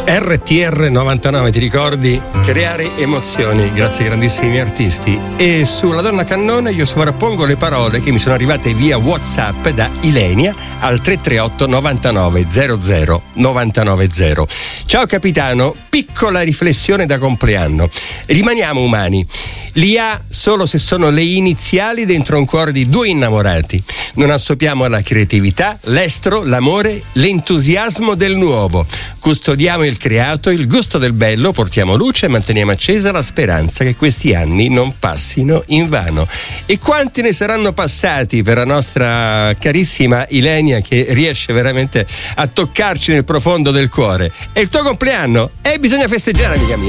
RTR 99, ti ricordi? Creare emozioni, grazie ai grandissimi artisti. E sulla Donna Cannone io sovrappongo le parole che mi sono arrivate via WhatsApp da Ilenia al 338 99 00 990. Ciao capitano, piccola riflessione da compleanno. Rimaniamo umani. Li ha solo se sono le iniziali dentro un cuore di due innamorati. Non assoppiamo la creatività, l'estro, l'amore, l'entusiasmo del nuovo. Custodiamo il creato, il gusto del bello, portiamo luce e manteniamo accesa la speranza che questi anni non passino invano. E quanti ne saranno passati per la nostra carissima Ilenia, che riesce veramente a toccarci nel profondo del cuore. È il tuo compleanno e bisogna festeggiare, amica mia.